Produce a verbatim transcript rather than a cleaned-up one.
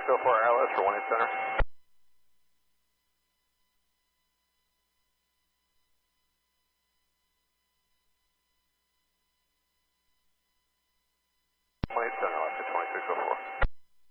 six oh four L S for one eight center.